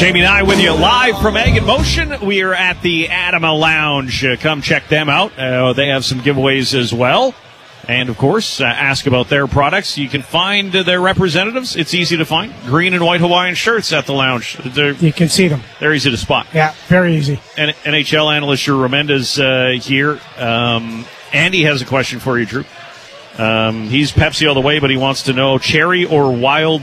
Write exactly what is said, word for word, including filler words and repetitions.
Jamie and I with you live from Egg in Motion. We are at the Adama Lounge. Uh, come check them out. Uh, they have some giveaways as well. And, of course, uh, ask about their products. You can find uh, their representatives. It's easy to find. Green and white Hawaiian shirts at the lounge. They're, you can see them. They're easy to spot. Yeah, very easy. N- N H L analyst Drew Remendez uh, here. Um, Andy has a question for you, Drew. Um, he's Pepsi all the way, but he wants to know cherry or wild